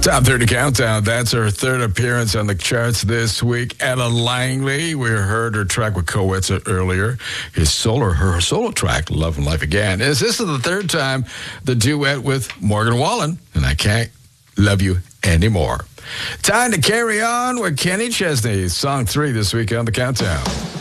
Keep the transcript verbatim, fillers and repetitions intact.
Top thirty Countdown. That's her third appearance on the charts this week. Ella Langley. We heard her track with Coetza earlier. His solo, her solo track, Love and Life Again. Is this is the third time the duet with Morgan Wallen, and I Can't Love You Anymore. Time to carry on with Kenny Chesney. Song three this week on the Countdown.